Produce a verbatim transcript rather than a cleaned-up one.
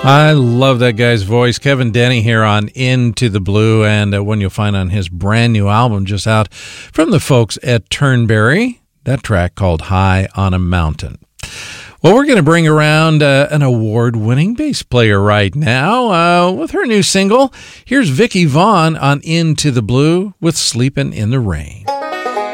I love that guy's voice. Kevin Denny here on Into the Blue, and uh, one you'll find on his brand new album just out from the folks at Turnberry, that track called High on a Mountain. Well, we're going to bring around uh, an award-winning bass player right now uh, with her new single. Here's Vicky Vaughn on Into the Blue with Sleepin' in the Rain.